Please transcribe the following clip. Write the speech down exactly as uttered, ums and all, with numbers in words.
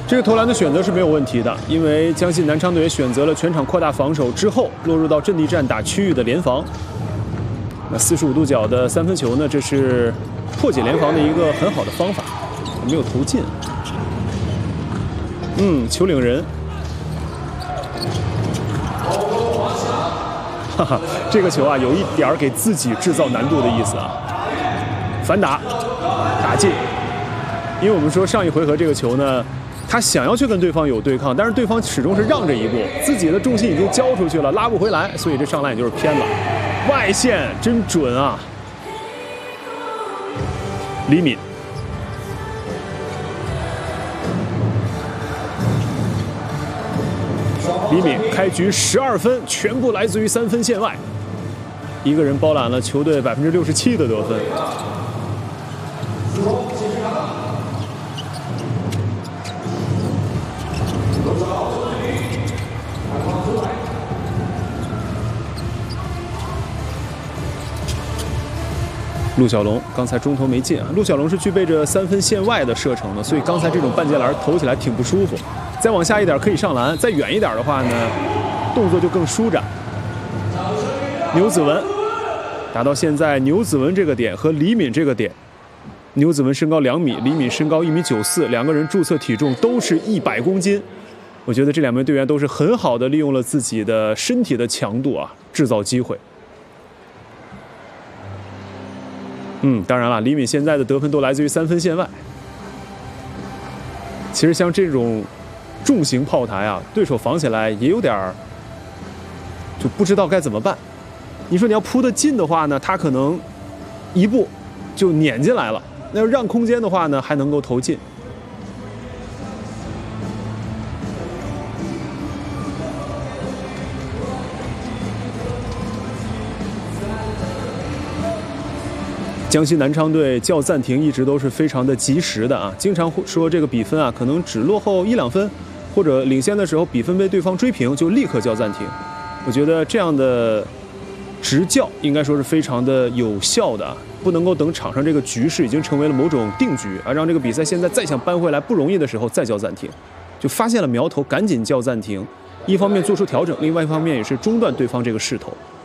这个投篮的选择是没有问题的，因为江西南昌队选择了全场扩大防守之后，落入到阵地战打区域的联防。那四十五度角的三分球呢，这是破解联防的一个很好的方法，没有投进。嗯，球领人，哈哈，这个球啊，有一点儿给自己制造难度的意思啊。反打，打进，因为我们说上一回合这个球呢。 他想要去跟对方有对抗，但是对方始终是让着一步，自己的重心已经交出去了，拉不回来，所以这上篮也就是偏了。外线真准啊！李敏，李敏开局十二分，全部来自于三分线外，一个人包揽了球队百分之六十七的得分。 陆小龙刚才中投没进啊，陆小龙是具备着三分线外的射程的，所以刚才这种半截篮投起来挺不舒服。再往下一点可以上篮，再远一点的话呢，动作就更舒展。牛子文打到现在，牛子文这个点和李敏这个点，牛子文身高两米，李敏身高一米九四，两个人注册体重都是一百公斤。我觉得这两名队员都是很好的利用了自己的身体的强度啊，制造机会。 嗯，当然了，李敏现在的得分都来自于三分线外。其实像这种重型炮台啊，对手防起来也有点儿就不知道该怎么办。你说你要扑得近的话呢，他可能一步就撵进来了；那要让空间的话呢，还能够投进。江西南昌队叫暂停一直都是非常的及时的啊，经常会说这个比分啊可能只落后一两分，或者领先的时候比分被对方追平就立刻叫暂停。我觉得这样的执教应该说是非常的有效的啊，不能够等场上这个局势已经成为了某种定局啊，让这个比赛现在再想扳回来不容易的时候再叫暂停，就发现了苗头赶紧叫暂停，一方面做出调整，另外一方面也是中断对方这个势头。